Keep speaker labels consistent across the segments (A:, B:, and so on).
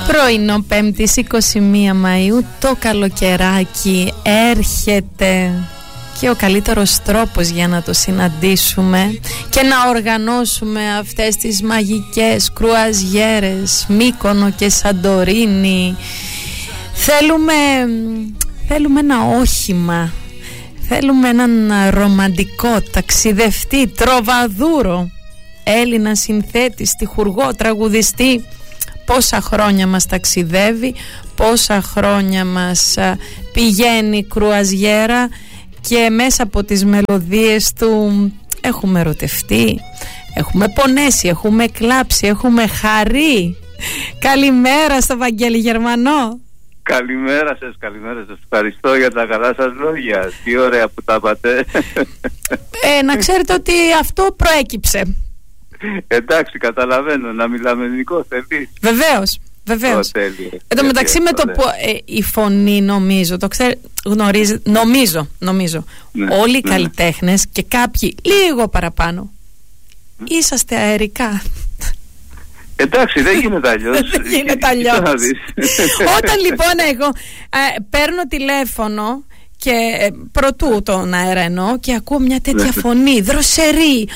A: Πρωινό 5ης 21 Μαΐου, το καλοκαιράκι έρχεται και ο καλύτερος τρόπος για να το συναντήσουμε και να οργανώσουμε αυτές τις μαγικές κρουαζιέρες Μύκονο και Σαντορίνη. Θέλουμε ένα όχημα, θέλουμε έναν ρομαντικό ταξιδευτή, τροβαδούρο, Έλληνα συνθέτη, στιχουργό, τραγουδιστή. Πόσα χρόνια μας ταξιδεύει, πόσα χρόνια μας πηγαίνει κρουαζιέρα και μέσα από τις μελωδίες του έχουμε ερωτευτεί, έχουμε πονέσει, έχουμε κλάψει, έχουμε χαρεί. Καλημέρα στο Βαγγέλη Γερμανό.
B: Καλημέρα σας, καλημέρα σας. Ευχαριστώ για τα καλά σας λόγια. Τι ωραία που τα είπατε.
A: Να ξέρετε ότι αυτό προέκυψε.
B: Εντάξει, καταλαβαίνω, να μιλάμε ελληνικό θέλει.
A: Βεβαίως, βεβαίως. Εν τω μεταξύ με το που η φωνή νομίζω, το γνωρίζετε, νομίζω όλοι οι καλλιτέχνες και κάποιοι λίγο παραπάνω είσαστε αερικά.
B: Εντάξει, δεν γίνεται αλλιώς.
A: Δεν γίνεται αλλιώς. Όταν λοιπόν εγώ παίρνω τηλέφωνο και προτού τον αέρα εννοώ και ακούω μια τέτοια φωνή δροσερή,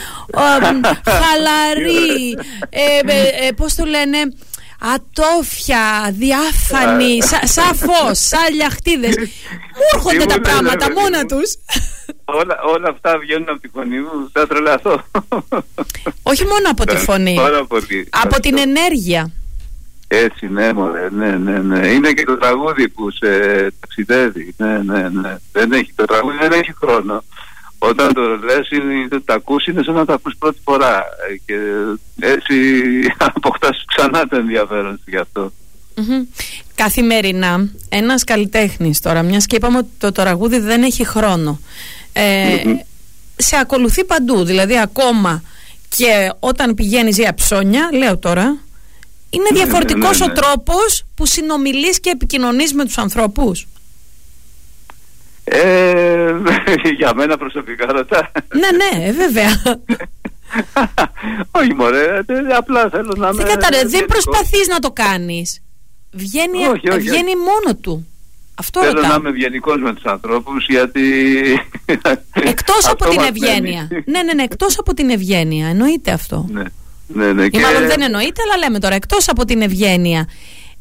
A: χαλαρή, πώς το λένε, ατόφια, διάφανη, σαν φως, σαν λιαχτίδες, μου έρχονται τα πράγματα μόνα τους.
B: Όλα αυτά βγαίνουν από τη φωνή μου, θα τρελαθώ.
A: Όχι μόνο από τη φωνή, από την ενέργεια.
B: Έτσι, ναι, μωρέ, ναι. Είναι και το τραγούδι που σε ταξιδεύει. Ναι. Το τραγούδι δεν έχει χρόνο. Όταν το λες, το ακούς, είναι σαν να το ακούς πρώτη φορά. Και έτσι αποκτάς ξανά το ενδιαφέρον γι' αυτό.
A: Καθημερινά, ένας καλλιτέχνης τώρα, μιας και είπαμε ότι το τραγούδι δεν έχει χρόνο, σε ακολουθεί παντού. Δηλαδή ακόμα και όταν πηγαίνεις για ψώνια, λέω τώρα, είναι διαφορετικός ο τρόπος που συνομιλείς και επικοινωνείς με τους ανθρώπους.
B: Για μένα προσωπικά ρωτά.
A: Ναι, βέβαια.
B: Όχι μωρέ, απλά θέλω να με...
A: Δεν προσπαθείς να το κάνεις. Βγαίνει μόνο του. Αυτό
B: θέλω
A: ρωτάω.
B: Να είμαι ευγενικός με τους ανθρώπους, γιατί...
A: Εκτός από την ευγένεια. Ναι, εκτός από την ευγένεια. Εννοείται αυτό.
B: Ναι.
A: Ή μάλλον δεν εννοείται, αλλά λέμε τώρα, εκτός από την ευγένεια,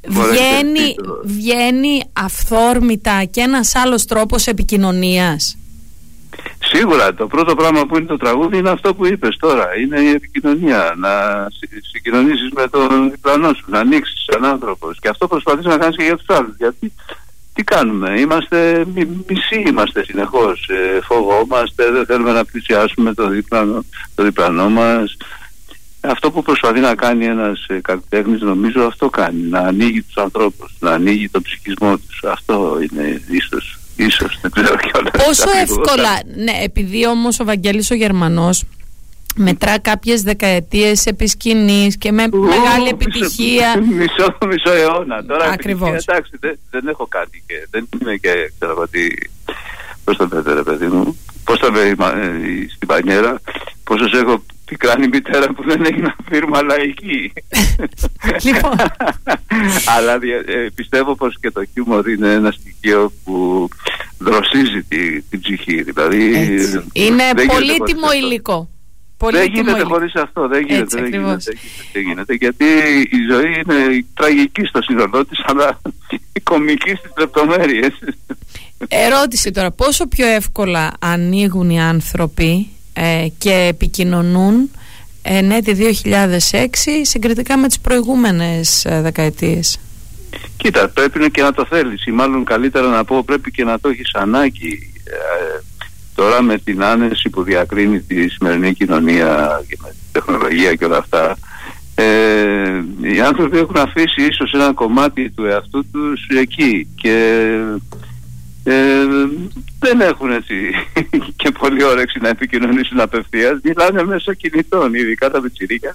A: βγαίνει αυθόρμητα και ένας άλλος τρόπος επικοινωνίας.
B: Σίγουρα το πρώτο πράγμα που είναι το τραγούδι είναι αυτό που είπες τώρα. Είναι η επικοινωνία. Να συγκοινωνήσεις με τον διπλανό σου, να ανοίξεις σαν άνθρωπος. Και αυτό προσπαθείς να κάνεις και για τους άλλους. Γιατί τι κάνουμε, μισοί είμαστε συνεχώς. Φοβόμαστε, δεν θέλουμε να πλησιάσουμε το διπλανό μας. Αυτό που προσπαθεί να κάνει ένας καλλιτέχνης, νομίζω αυτό κάνει. Να ανοίγει τους ανθρώπους, να ανοίγει το ψυχισμό τους. Αυτό είναι ίσως δεν ξέρω κιόλας.
A: Πόσο εύκολα, ναι, επειδή όμως ο Βαγγέλης ο Γερμανός μετρά κάποιες δεκαετίες επί σκηνής και με μεγάλη επιτυχία.
B: Μισό αιώνα. Τώρα
A: ακριβώς.
B: Εντάξει, δεν έχω κάτι και δεν είμαι και ξέρω ότι... Πώς το πέτε ρε παιδί μου, πώς το λέει στην Πανιέρα, πόσος έχω πικράνει μητέρα που δεν έχει να φίρμα λαϊκή.
A: Λοιπόν.
B: Αλλά πιστεύω πως και το χιούμορ είναι ένα στοιχείο που δροσίζει την ψυχή. Δηλαδή
A: είναι πολύτιμο υλικό.
B: Δεν γίνεται χωρίς αυτό. Δεν γίνεται. Γιατί η ζωή είναι τραγική στο σύνολό της, αλλά η κομική στις λεπτομέρειες.
A: Ερώτηση τώρα, πόσο πιο εύκολα ανοίγουν οι άνθρωποι και επικοινωνούν έτη 2006 συγκριτικά με τις προηγούμενες δεκαετίες?
B: Κοίτα, πρέπει και να το θέλεις, ή μάλλον καλύτερα να πω πρέπει και να το έχεις ανάγκη. Τώρα με την άνεση που διακρίνει τη σημερινή κοινωνία και με την τεχνολογία και όλα αυτά, οι άνθρωποι έχουν αφήσει ίσως ένα κομμάτι του εαυτού τους εκεί και δεν έχουν έτσι και πολύ όρεξη να επικοινωνήσουν απευθείας. Μιλάνε μέσω κινητών, ειδικά τα πιτσιρίκια.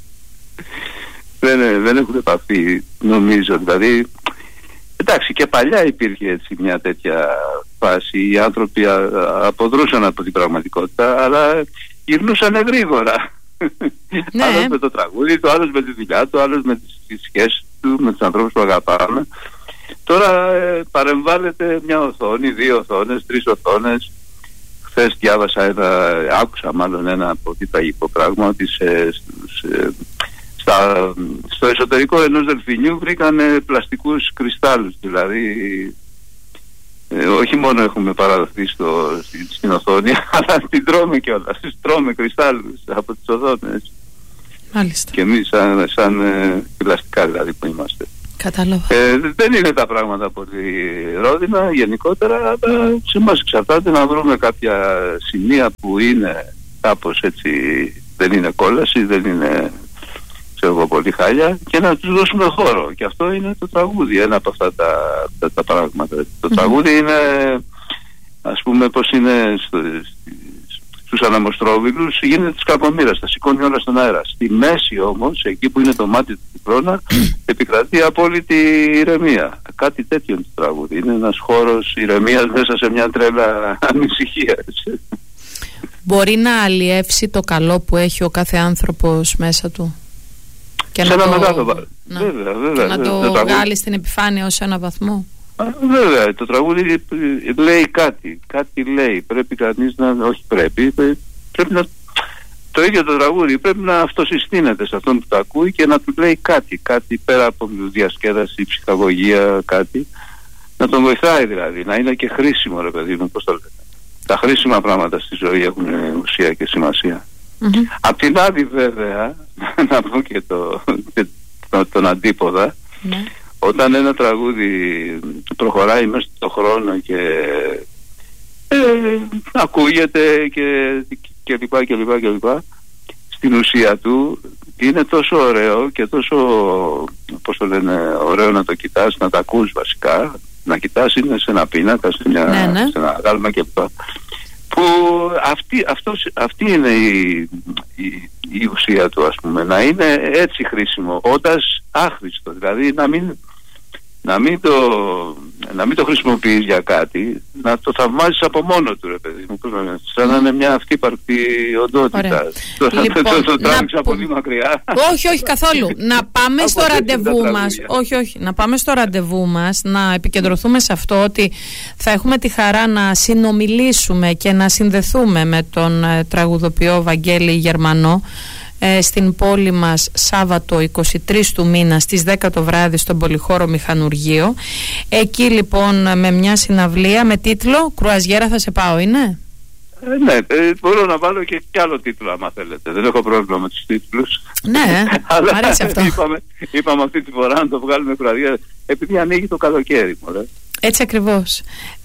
B: Δεν έχουν επαφή, νομίζω. Δηλαδή, εντάξει, και παλιά υπήρχε έτσι μια τέτοια φάση. Οι άνθρωποι αποδρούσαν από την πραγματικότητα, αλλά γυρνούσαν γρήγορα. Ναι. Άλλος με το τραγούδι του, άλλος με τη δουλειά του, άλλος με τις σχέσεις του, με τους ανθρώπους που αγαπάμε. Τώρα παρεμβάλλεται μια οθόνη, 2 οθόνες, 3 οθόνες. Χθες διάβασα άκουσα μάλλον ένα πολύ τραγικό πράγμα, ότι στο εσωτερικό ενός δελφινιού βρήκαν πλαστικούς κρυστάλλους. Δηλαδή όχι μόνο έχουμε παραδοθεί στην οθόνη, αλλά την τρώμε κιόλας. Τρώμε κρυστάλλους από τις οθόνες.
A: Μάλιστα.
B: Και εμείς σαν πλαστικά δηλαδή που είμαστε.
A: Κατάλαβα.
B: Δεν είναι τα πράγματα πολύ ρόδινα γενικότερα, αλλά σε μας εξαρτάται να βρούμε κάποια σημεία που είναι κάπως έτσι, δεν είναι κόλαση, δεν είναι πολύ χάλια, και να τους δώσουμε χώρο. Και αυτό είναι το τραγούδι, ένα από αυτά τα πράγματα. Το τραγούδι είναι, ας πούμε, πως είναι στους αναμοστρόβιλους, γίνεται της κακομοίρας, τα σηκώνει όλα στον αέρα. Στη μέση όμως, εκεί που είναι το μάτι του Κυπρώνα, επικρατεί απόλυτη ηρεμία. Κάτι τέτοιο είναι το τραγούδι. Είναι ένας χώρος ηρεμίας μέσα σε μια τρέλα ανησυχίας.
A: Μπορεί να αλλιεύσει το καλό που έχει ο κάθε άνθρωπος μέσα του και
B: σε ένα μεγάλο βάθος.
A: Βέβαια, να το βγάλει στην επιφάνεια ως ένα βαθμό.
B: Βέβαια, το τραγούδι λέει κάτι λέει. Πρέπει κανείς πρέπει να το ίδιο το τραγούδι πρέπει να αυτοσυστήνεται σε αυτόν που το ακούει και να του λέει κάτι πέρα από διασκέδαση, ψυχαγωγία, κάτι να τον βοηθάει, δηλαδή να είναι και χρήσιμο, ρε παιδί μου, πώς το λέτε. Τα χρήσιμα πράγματα στη ζωή έχουν ουσία και σημασία. Απ' την άλλη, βέβαια, να πω και τον αντίποδα, όταν ένα τραγούδι προχωράει μέσα στον χρόνο και ακούγεται και λοιπά, στην ουσία του είναι τόσο ωραίο και τόσο, πώς το λένε, ωραίο να το κοιτάς, να το ακούς βασικά. Να κοιτάς είναι σε ένα πίνακα, σε ένα γάλμα κλπ. Που αυτή είναι η ουσία του, ας πούμε, να είναι έτσι χρήσιμο, όταν άχρηστο, δηλαδή να μην το χρησιμοποιείς για κάτι, να το θαυμάζεις από μόνο του, ρε παιδί μου, σαν να είναι μια αυτύπαρκτη οντότητα. Το τράβηξα πολύ μακριά.
A: Όχι καθόλου. Να πάμε στο ραντεβού μας. Να πάμε στο ραντεβού μας, να επικεντρωθούμε σε αυτό, ότι θα έχουμε τη χαρά να συνομιλήσουμε και να συνδεθούμε με τον τραγουδοποιό Βαγγέλη Γερμανό στην πόλη μας Σάββατο 23 του μήνα στις 10 το βράδυ στον Πολυχώρο Μηχανουργείο. Εκεί λοιπόν με μια συναυλία με τίτλο «Κρουαζιέρα θα σε πάω», είναι?
B: Ναι, μπορώ να βάλω και άλλο τίτλο άμα θέλετε. Δεν έχω πρόβλημα με τους τίτλους.
A: Ναι, μου αρέσει αυτό.
B: Είπαμε αυτή τη φορά να το βγάλουμε κρουαζιέρα, επειδή ανοίγει το καλοκαίρι.
A: Έτσι ακριβώς.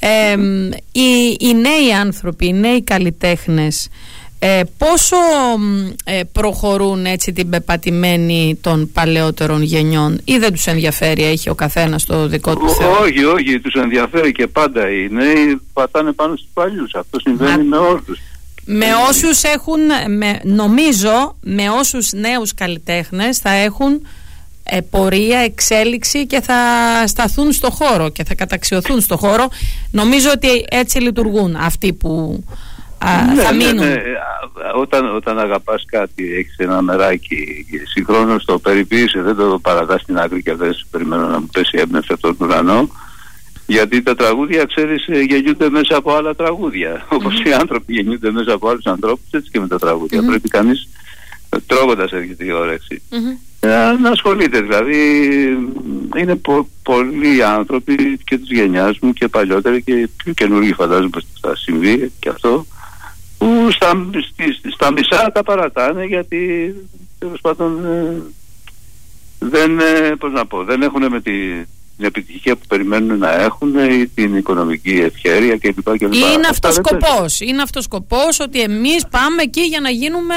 A: Οι νέοι άνθρωποι, οι νέοι καλλιτέχνες, πόσο προχωρούν έτσι την πεπατημένη των παλαιότερων γενιών, ή δεν τους ενδιαφέρει, έχει ο καθένας το δικό του θέμα?
B: Όχι, τους ενδιαφέρει και πάντα. Οι νέοι πατάνε πάνω στους παλιούς. Αυτό συμβαίνει με όλους.
A: Με όσους έχουν, νομίζω, με όσους νέους καλλιτέχνες θα έχουν πορεία, εξέλιξη και θα σταθούν στο χώρο και θα καταξιωθούν στο χώρο. Νομίζω ότι έτσι λειτουργούν αυτοί που θα μείνουν.
B: Όταν αγαπάς κάτι, έχεις ένα μεράκι, συγχρόνως το περιποίησε, δεν το παρατάς στην άκρη και δεν περιμένω να μου πέσει έμπνευση από τον ουρανό, γιατί τα τραγούδια, ξέρεις, γεννιούνται μέσα από άλλα τραγούδια. Όπως οι άνθρωποι γεννιούνται μέσα από άλλους ανθρώπους, έτσι και με τα τραγούδια. Πρέπει κανείς, τρώγοντας έρχεται η όρεξη, να ασχολείται. Δηλαδή είναι πολλοί άνθρωποι και της γενιάς μου και παλιότεροι και πιο καινούργοι, φαντάζομαι πως θα συμβεί και αυτό, που στα μισά τα παρατάνε, γιατί τέλος πάντων δεν έχουν με την επιτυχία που περιμένουν να έχουν ή την οικονομική ευχέρεια κλπ.
A: Είναι αυτός σκοπός. Είναι αυτός σκοπός, ότι εμείς πάμε εκεί για να γίνουμε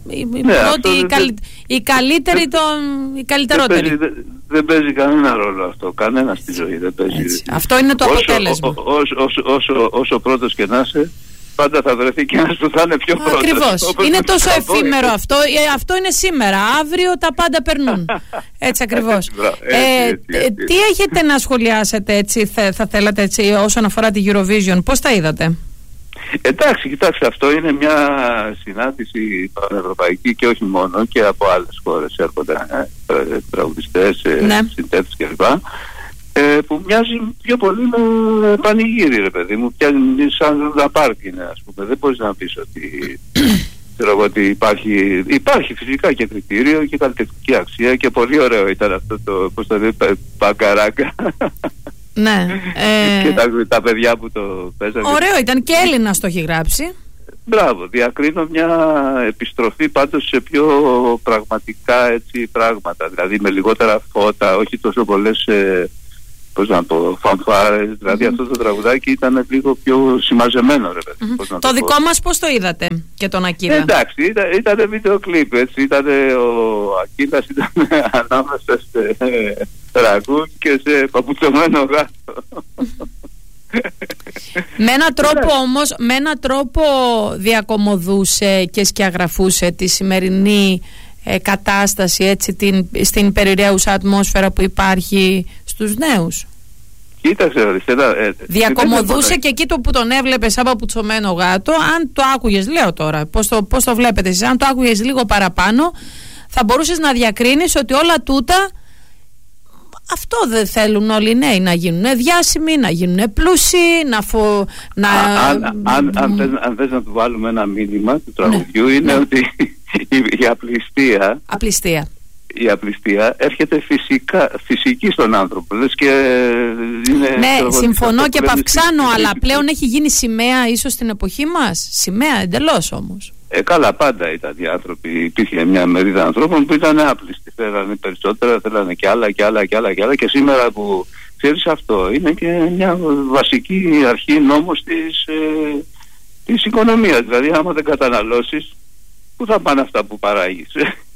A: οι καλύτεροι, οι καλυτερότεροι.
B: Δεν παίζει κανένα ρόλο αυτό. Κανένα στη ζωή δεν παίζει.
A: Έτσι. Αυτό είναι το αποτέλεσμα.
B: Όσο πρώτος και να είσαι, πάντα θα βρεθεί και ένας που θα είναι πιο πρώτος.
A: Ακριβώς. Είναι τόσο εφήμερο αυτό. Αυτό είναι σήμερα. Αύριο τα πάντα περνούν. Έτσι ακριβώς. Τι έχετε να σχολιάσετε, έτσι, θα θέλατε, έτσι, όσον αφορά τη Eurovision? Πώς τα είδατε?
B: Εντάξει, κοιτάξτε, αυτό είναι μια συνάντηση πανευρωπαϊκή και όχι μόνο, και από άλλες χώρες έρχονται τραγουδιστές, συντέκτες κλπ. Που μοιάζει πιο πολύ με πανηγύρι, ρε παιδί μου. Μοιάζει σαν Λούνα Πάρκ είναι, ας πούμε. Δεν μπορείς να πεις ότι, ότι υπάρχει φυσικά και κριτήριο και καλλιτεχνική αξία, και πολύ ωραίο ήταν αυτό το, πώς το λέει, Παγκαράκα.
A: Ναι.
B: Και τα παιδιά που το παίζανε.
A: Ωραίο ήταν, και Έλληνας το έχει γράψει.
B: Μπράβο, διακρίνω μια επιστροφή πάντως σε πιο πραγματικά έτσι πράγματα, δηλαδή με λιγότερα φώτα, όχι τόσο πολλές φανφάρες, δηλαδή αυτό το τραγουδάκι ήταν λίγο πιο συμμαζεμένο, ρε παιδί.
A: Το δικό μας πώς το είδατε και τον Ακύλα?
B: Εντάξει, ήταν βίντεο κλιπ, έτσι, ο Ακύλας ήταν ανάμεσα σε τραγούδι και σε παπουτσωμένο γάτο.
A: Με έναν τρόπο όμως, με έναν τρόπο διακομωδούσε και σκιαγραφούσε τη σημερινή κατάσταση, έτσι, στην περιραίουσα ατμόσφαιρα που υπάρχει στους νέους.
B: Κοίταξε, αριστερά.
A: Διακομωδούσε και εκεί που τον έβλεπε σαν παπουτσωμένο γάτο. Αν το άκουγες, λέω τώρα, πώς το βλέπετε εσείς, αν το άκουγες λίγο παραπάνω, θα μπορούσες να διακρίνεις ότι όλα τούτα αυτό δεν θέλουν όλοι οι νέοι, να γίνουν διάσημοι, να γίνουν πλούσιοι,
B: αν θες να του βάλουμε ένα μήνυμα του τραγουδιού, είναι ότι η απληστία έρχεται φυσική στον άνθρωπο. Λες και είναι,
A: συμφωνώ και παυξάνω, αλλά πλέον έχει γίνει σημαία ίσως στην εποχή μας. Σημαία εντελώς όμως.
B: Καλά, πάντα ήταν οι άνθρωποι. Υπήρχε μια μερίδα ανθρώπων που ήταν άπλιστοι. Θέλανε περισσότερα, θέλανε και άλλα και άλλα και άλλα και άλλα. Και σήμερα που ξέρεις, αυτό είναι και μια βασική αρχή, νόμος της οικονομίας. Δηλαδή, άμα δεν καταναλώσεις, πού θα πάνε αυτά που παράγεις?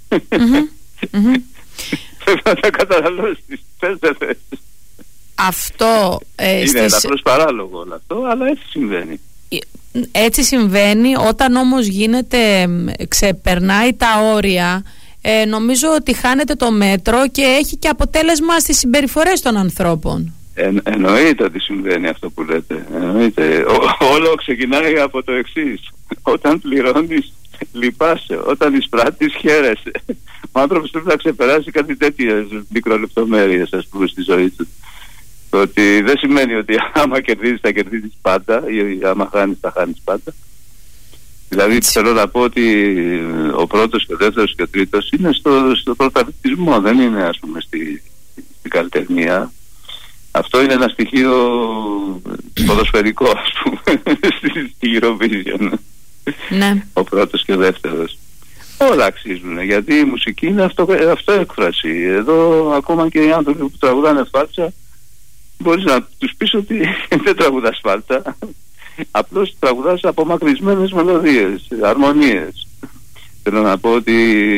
B: Πρέπει να τα καταναλώσεις. Θες.
A: Αυτό
B: είναι ελαφρώς παράλογο όλο αυτό, αλλά έτσι συμβαίνει.
A: Έτσι συμβαίνει. Όταν όμως ξεπερνάει τα όρια, νομίζω ότι χάνεται το μέτρο και έχει και αποτέλεσμα στις συμπεριφορές των ανθρώπων.
B: Εννοείται ότι συμβαίνει αυτό που λέτε. Εννοείται. Όλο ξεκινάει από το εξής: όταν πληρώνεις, λυπάσαι; όταν εισπράττεις, χαίρεσαι. Ο άνθρωπος πρέπει να ξεπεράσει κάτι τέτοιες μικρολεπτομέρειες, ας πούμε, στη ζωή του. Ότι δεν σημαίνει ότι άμα κερδίζεις θα κερδίζεις πάντα, ή άμα χάνεις θα χάνεις πάντα. Δηλαδή θέλω να πω ότι ο πρώτος και ο δεύτερος και ο τρίτος είναι στο πρωταθλητισμό, δεν είναι, ας πούμε, στην καλλιτεχνία. Αυτό είναι ένα στοιχείο ποδοσφαιρικό, ας πούμε, στη Eurovision.
A: Ναι.
B: Ο πρώτος και ο δεύτερος. Όλα αξίζουν, γιατί η μουσική είναι αυτοέκφραση. Εδώ ακόμα και οι άνθρωποι που τραγουδάνε φάλτσα, μπορείς να τους πεις ότι δεν τραγουδάς φάλτσα, απλώς τραγουδάς απομακρυσμένες μελωδίες, αρμονίες. Θέλω να πω ότι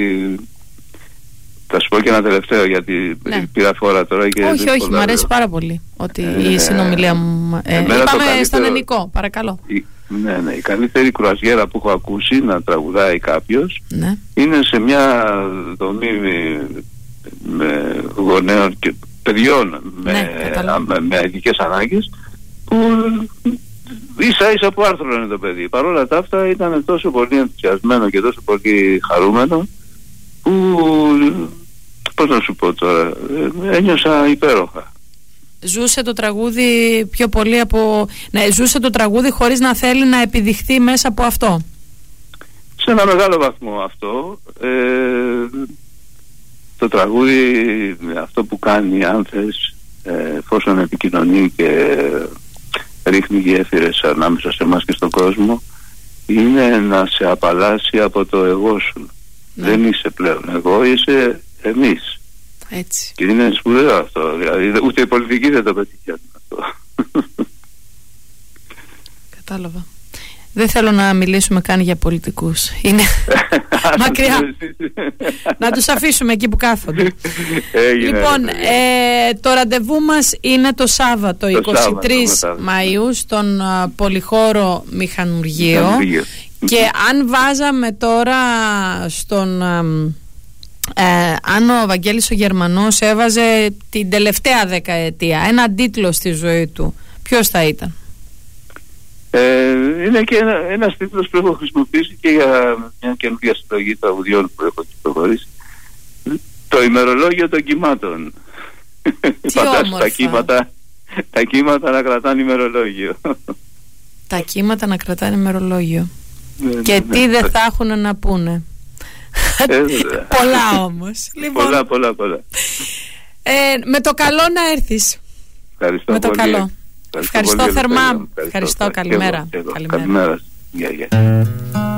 B: θα σου πω και ένα τελευταίο, γιατί πήρα φορά τώρα και
A: όχι, μου αρέσει πάρα πολύ ότι η συνομιλία μου είπαμε στον ελληνικό, παρακαλώ.
B: Ναι, η καλύτερη κρουαζιέρα που έχω ακούσει να τραγουδάει κάποιος είναι σε μια δομή με γονέων και παιδιών με ειδικές ανάγκες, που ίσα ίσα που άρθρωνε το παιδί. Παρ' όλα τα αυτά ήταν τόσο πολύ ενθουσιασμένο και τόσο πολύ χαρούμενο, που πώς να σου πω τώρα, ένιωσα υπέροχα.
A: Ζούσε το τραγούδι πιο πολύ από... Ναι, ζούσε το τραγούδι χωρίς να θέλει να επιδειχθεί μέσα από αυτό.
B: Σε ένα μεγάλο βαθμό αυτό. Το τραγούδι, αυτό που κάνει, αν θες, εφόσον επικοινωνεί και ρίχνει γέφυρες ανάμεσα σε εμάς και στον κόσμο, είναι να σε απαλλάσει από το εγώ σου. Δεν είσαι πλέον εγώ, είσαι εμείς.
A: Έτσι.
B: Και είναι σπουδαίο αυτό. Δηλαδή, ούτε οι πολιτικοί δεν το πετυχαίνουν αυτό.
A: Κατάλαβα. Δεν θέλω να μιλήσουμε καν για πολιτικούς. Είναι μακριά. Να τους αφήσουμε εκεί που κάθονται. Λοιπόν, το ραντεβού μας είναι το Σάββατο 23 Μαΐου στον Πολυχώρο Μηχανουργείο. Και αν βάζαμε τώρα στον... αν ο Βαγγέλης ο Γερμανός έβαζε την τελευταία δεκαετία ένα τίτλο στη ζωή του, ποιος θα ήταν?
B: Είναι και ένας τίτλος που έχω χρησιμοποιήσει και για μια καινούργια συλλογή τραγουδιών που έχω κυκλοφορήσει. Το ημερολόγιο των κυμάτων. Φαντάζομαι τα κύματα να κρατάνε ημερολόγιο.
A: Τα κύματα να κρατάνε ημερολόγιο. Και τι δεν θα έχουν να πούνε. Πολλά όμως.
B: Λοιπόν, πολλά.
A: Με το καλό να έρθεις.
B: Ευχαριστώ
A: με το
B: πολύ.
A: Ευχαριστώ θερμά. Ευχαριστώ. Καλημέρα.
B: Καλημέρα. Γεια.